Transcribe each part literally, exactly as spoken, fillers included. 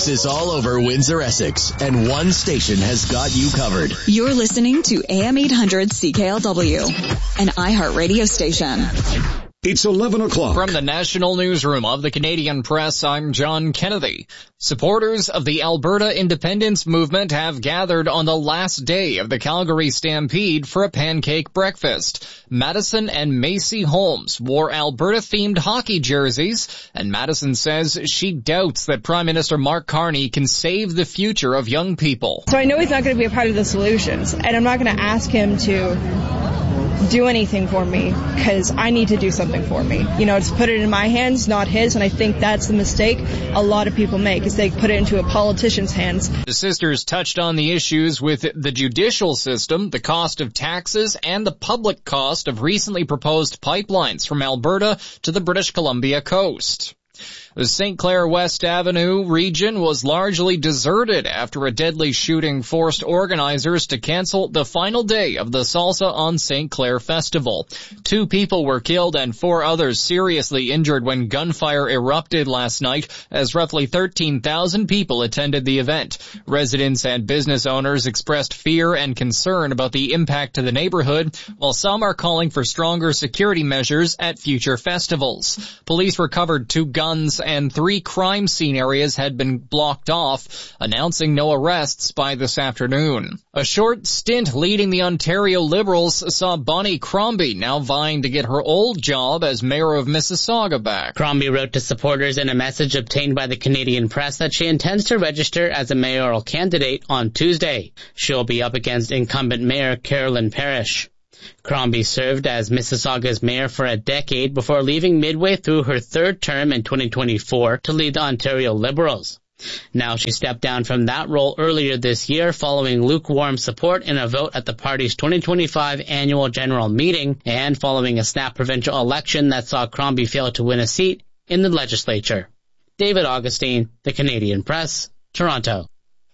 news is all over Windsor-Essex, and one station has got you covered. You're listening to A M eight hundred C K L W, an iHeartRadio station. It's eleven o'clock. From the National Newsroom of the Canadian Press, I'm John Kennedy. Supporters of the Alberta Independence Movement have gathered on the last day of the Calgary Stampede for a pancake breakfast. Madison and Macy Holmes wore Alberta-themed hockey jerseys, and Madison says she doubts that Prime Minister Mark Carney can save the future of young people. So I know he's not going to be a part of the solutions, and I'm not going to ask him to do anything for me because I need to do something for me. You know, to put it in my hands, not his, and I think that's the mistake a lot of people make is they put it into a politician's hands. The sisters touched on the issues with the judicial system, the cost of taxes, and the public cost of recently proposed pipelines from Alberta to the British Columbia coast. The Saint Clair West Avenue region was largely deserted after a deadly shooting forced organizers to cancel the final day of the Salsa on Saint Clair Festival. Two people were killed and four others seriously injured when gunfire erupted last night as roughly thirteen thousand people attended the event. Residents and business owners expressed fear and concern about the impact to the neighborhood, while some are calling for stronger security measures at future festivals. Police recovered two guns and three crime scene areas had been blocked off, announcing no arrests by this afternoon. A short stint leading the Ontario Liberals saw Bonnie Crombie now vying to get her old job as mayor of Mississauga back. Crombie wrote to supporters in a message obtained by the Canadian Press that she intends to register as a mayoral candidate on Tuesday. She'll be up against incumbent mayor Carolyn Parrish. Crombie served as Mississauga's mayor for a decade before leaving midway through her third term in twenty twenty-four to lead the Ontario Liberals. Now she stepped down from that role earlier this year following lukewarm support in a vote at the party's twenty twenty-five annual general meeting and following a snap provincial election that saw Crombie fail to win a seat in the legislature. David Augustine, The Canadian Press, Toronto.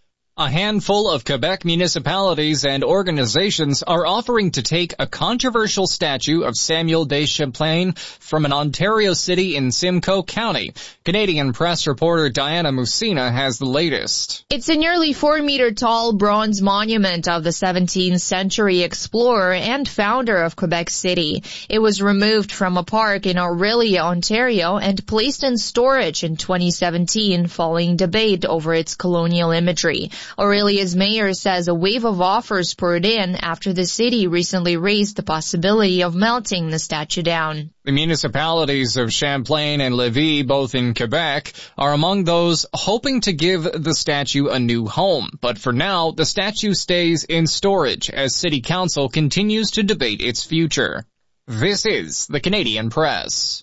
A handful of Quebec municipalities and organizations are offering to take a controversial statue of Samuel de Champlain from an Ontario city in Simcoe County. Canadian Press reporter Diana Musina has the latest. It's a nearly four meter tall bronze monument of the seventeenth century explorer and founder of Quebec City. It was removed from a park in Orillia, Ontario, and placed in storage in twenty seventeen following debate over its colonial imagery. Aurelia's mayor says a wave of offers poured in after the city recently raised the possibility of melting the statue down. The municipalities of Champlain and Lévis, both in Quebec, are among those hoping to give the statue a new home. But for now, the statue stays in storage as City Council continues to debate its future. This is the Canadian Press.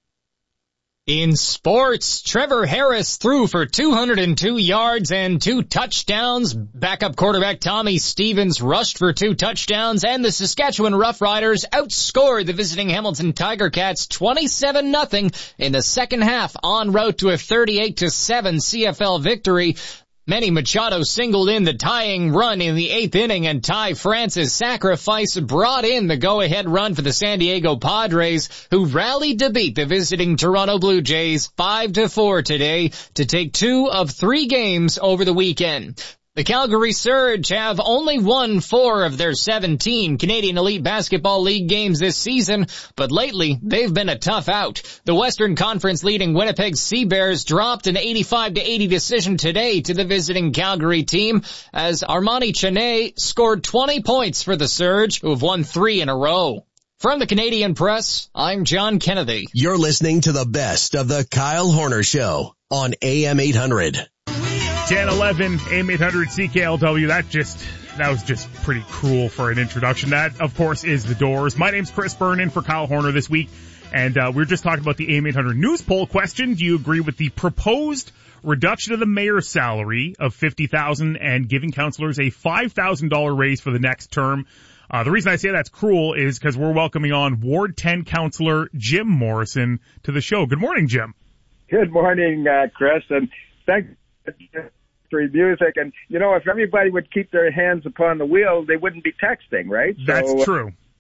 In sports, Trevor Harris threw for two hundred two yards and two touchdowns. Backup quarterback Tommy Stevens rushed for two touchdowns, and the Saskatchewan Roughriders outscored the visiting Hamilton Tiger Cats twenty-seven nothing in the second half en route to a thirty-eight to seven C F L victory. Manny Machado singled in the tying run in the eighth inning, and Ty France's sacrifice brought in the go-ahead run for the San Diego Padres, who rallied to beat the visiting Toronto Blue Jays five to four today to take two of three games over the weekend. The Calgary Surge have only won four of their seventeen Canadian Elite Basketball League games this season, but lately they've been a tough out. The Western Conference leading Winnipeg Sea Bears dropped an eighty-five to eighty decision today to the visiting Calgary team as Armani Chene scored twenty points for the Surge, who have won three in a row. From the Canadian Press, I'm John Kennedy. You're listening to the best of the Kyle Horner Show on A M eight hundred. ten eleven, A M eight hundred C K L W. That just, that was just pretty cruel for an introduction. That, of course, is The Doors. My name's Chris Byrne in for Kyle Horner this week. And, uh, we we're just talking about the A M eight hundred news poll question. Do you agree with the proposed reduction of the mayor's salary of fifty thousand dollars and giving councillors a five thousand dollars raise for the next term? Uh, the reason I say that's cruel is because we're welcoming on Ward ten councillor Jim Morrison to the show. Good morning, Jim. Good morning, uh, Chris, and thanks for music. And, you know, if everybody would keep their hands upon the wheel, they wouldn't be texting, right? That's so, true.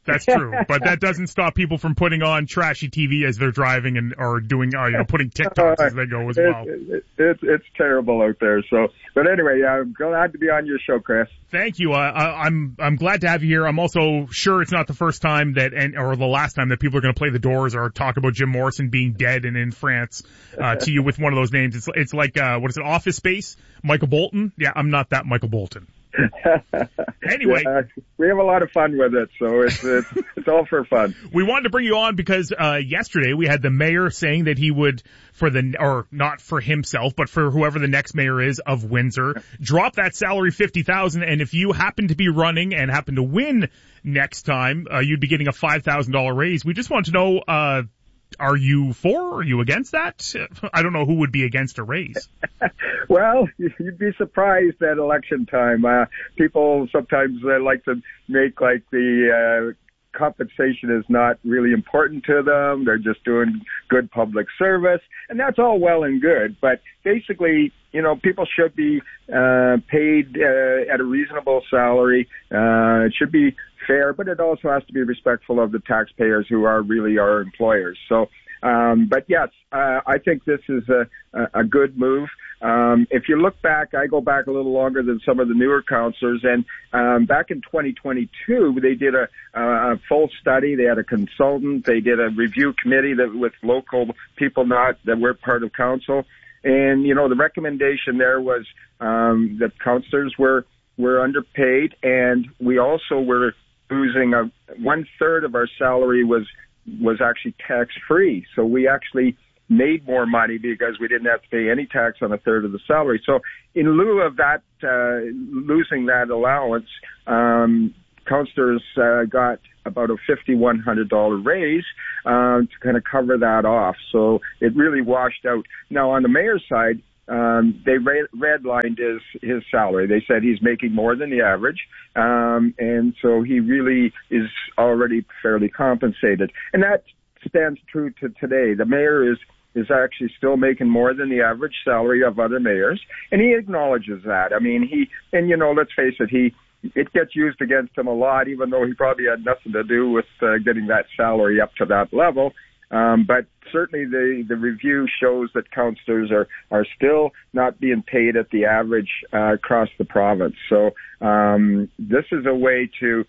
that's true. But that doesn't stop people from putting on trashy T V as they're driving and or doing, uh, you know, putting TikToks as they go as well. It's it, it, it's terrible out there. So, but anyway, I'm glad to be on your show, Chris. Thank you. Uh, I, I'm I'm glad to have you here. I'm also sure it's not the first time that, and or the last time that people are going to play the Doors or talk about Jim Morrison being dead and in France uh, to you with one of those names. It's it's like uh, what is it? Office Space, Michael Bolton. Yeah, I'm not that Michael Bolton. Anyway, yeah, we have a lot of fun with it, so it's it's, it's all for fun. We wanted to bring you on because uh yesterday we had the mayor saying that he would, for the or not for himself, but for whoever the next mayor is of Windsor, drop that salary fifty thousand. And if you happen to be running and happen to win next time, uh, you'd be getting a five thousand dollar raise. We just want to know. uh Are you for? Are you against that? I don't know who would be against a raise. Well, you'd be surprised at election time. Uh, people sometimes uh, like to make like the uh, compensation is not really important to them. They're just doing good public service, and that's all well and good. But basically, you know, people should be uh, paid uh, at a reasonable salary. Uh, it should be fair, but it also has to be respectful of the taxpayers who are really our employers. So, um, but yes, uh, I think this is a, a good move. Um, if you look back, I go back a little longer than some of the newer councillors, and um, back in twenty twenty-two, they did a, a full study. They had a consultant. They did a review committee that with local people not that were part of council, and you know the recommendation there was um, that councillors were were underpaid, and we also were losing a one third of our salary was was actually tax free. So we actually made more money because we didn't have to pay any tax on a third of the salary. So in lieu of that, uh, losing that allowance, um, councillors uh, got about a five thousand one hundred dollars raise uh, to kind of cover that off. So it really washed out. Now on the mayor's side, Um, they re- redlined his, his salary. They said he's making more than the average, um, and so he really is already fairly compensated. And that stands true to today. The mayor is, is actually still making more than the average salary of other mayors, and he acknowledges that. I mean, he, and you know, let's face it, he, it gets used against him a lot, even though he probably had nothing to do with uh, getting that salary up to that level. Um, but certainly the, the review shows that councillors are, are still not being paid at the average uh, across the province. So um, this is a way to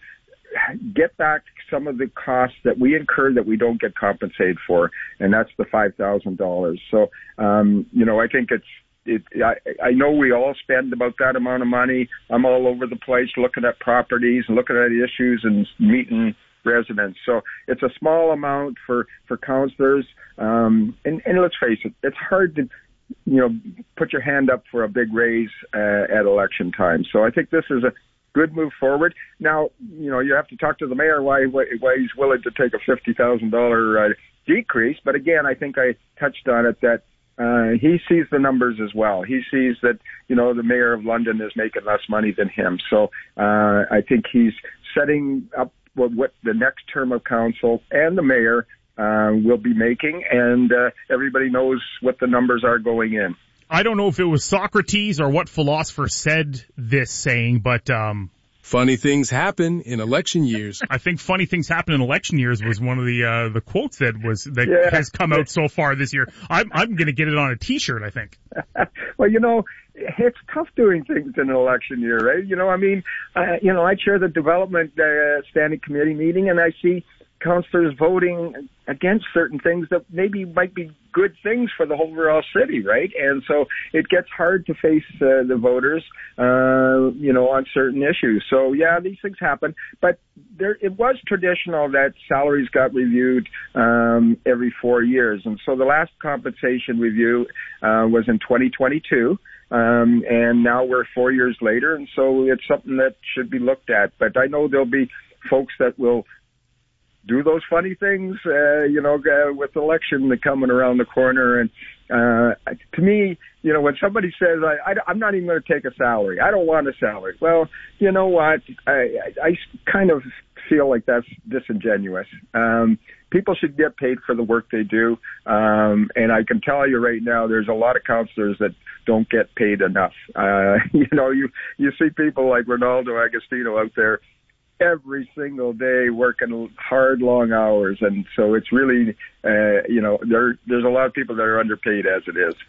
get back some of the costs that we incur that we don't get compensated for, and that's the five thousand dollars. So, um, you know, I think it's It, I, I know we all spend about that amount of money. I'm all over the place looking at properties and looking at issues and meeting residents. So it's a small amount for, for councillors. Um, and, and let's face it, it's hard to, you know, put your hand up for a big raise uh, at election time. So I think this is a good move forward. Now, you know, you have to talk to the mayor why, why he's willing to take a fifty thousand dollars uh, decrease. But again, I think I touched on it that Uh, he sees the numbers as well. He sees that, you know, the mayor of London is making less money than him. So uh, I think he's setting up what, what the next term of council and the mayor uh, will be making, and uh, everybody knows what the numbers are going in. I don't know if it was Socrates or what philosopher said this saying, but um funny things happen in election years. I think funny things happen in election years was one of the uh, the quotes that was that yeah. has come out so far this year. I'm I'm going to get it on a T-shirt, I think. Well, you know, it's tough doing things in an election year, right? You know, I mean, uh, you know, I chair the development uh, standing committee meeting, and I see councillors voting against certain things that maybe might be good things for the whole overall city, right? And so it gets hard to face uh, the voters, uh, you know, on certain issues. So yeah, these things happen, but there, it was traditional that salaries got reviewed um, every four years. And so the last compensation review uh, was in twenty twenty-two. Um, and now we're four years later. And so it's something that should be looked at, but I know there'll be folks that will do those funny things, uh, you know, uh, with the election coming around the corner. And uh, to me, you know, when somebody says, I, I, I'm not even going to take a salary, I don't want a salary. Well, you know what? I, I, I kind of feel like that's disingenuous. Um, people should get paid for the work they do. Um, and I can tell you right now, there's a lot of councillors that don't get paid enough. Uh, you know, you, you see people like Ronaldo Agostino out there every single day working hard, long hours. And so it's really, uh, you know, there, there's a lot of people that are underpaid as it is.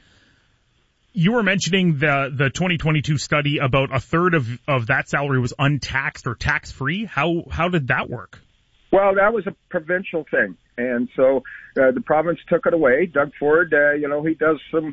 You were mentioning the the twenty twenty-two study about a third of, of that salary was untaxed or tax-free. How how did that work? Well, that was a provincial thing. And so uh, the province took it away. Doug Ford, uh, you know, he does some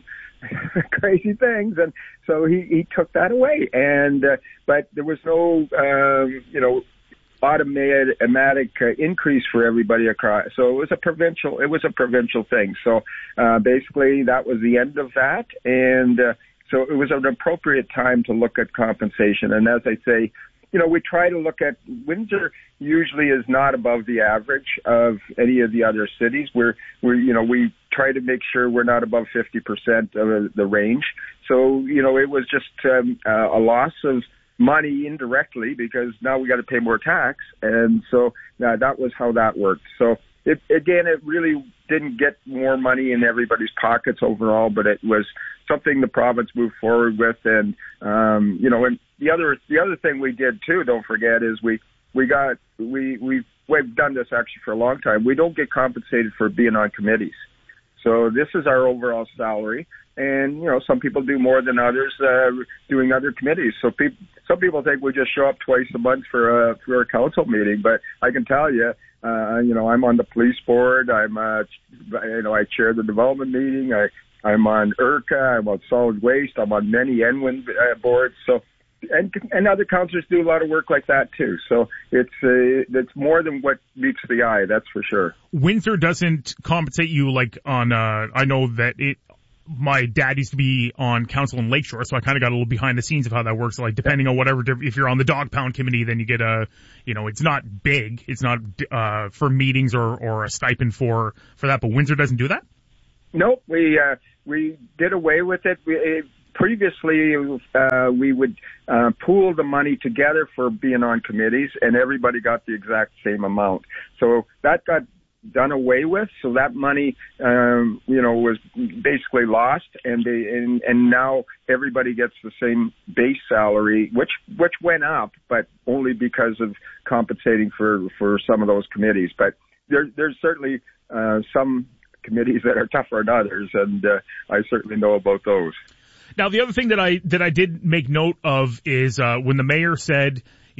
crazy things. And so he, he took that away. And uh, but there was no, um, you know, automatic automatic, uh, increase for everybody across. So it was a provincial, it was a provincial thing. So, uh, basically that was the end of that. And, uh, so it was an appropriate time to look at compensation. And as I say, you know, we try to look at, Windsor usually is not above the average of any of the other cities. We're, we're, you know, we try to make sure we're not above fifty percent of the range. So, you know, it was just, um, uh, a loss of money indirectly because now we got to pay more tax. And so uh, that was how that worked. So it, again, it really didn't get more money in everybody's pockets overall, but it was something the province moved forward with. And, um, you know, and the other, the other thing we did too, don't forget, is we, we got, we, we've, we've done this actually for a long time. We don't get compensated for being on committees. So this is our overall salary. And, you know, some people do more than others, uh, doing other committees. So people, some people think we just show up twice a month for a, for a council meeting, but I can tell you, uh, you know, I'm on the police board. I'm, uh, you know, I chair the development meeting. I, I'm on I R C A. I'm on solid waste. I'm on many N W I N uh, boards. So, and, and other councillors do a lot of work like that too. So it's, uh, it's more than what meets the eye. That's for sure. Windsor doesn't compensate you like on, uh, I know that it, my dad used to be on council in Lakeshore, so I kind of got a little behind the scenes of how that works. Like, depending on whatever, if you're on the dog pound committee, then you get a, you know, it's not big. It's not, uh, for meetings or, or a stipend for, for that, but Windsor doesn't do that? Nope. We, uh, we did away with it. We, it previously, uh, we would, uh, pool the money together for being on committees, and everybody got the exact same amount. So that got done away with, so that money, um, you know, was basically lost, and they, and, and now everybody gets the same base salary, which, which went up, but only because of compensating for, for some of those committees. But there, there's certainly, uh, some committees that are tougher than others, and, uh, I certainly know about those. Now, the other thing that I that I did make note of is uh, when the mayor said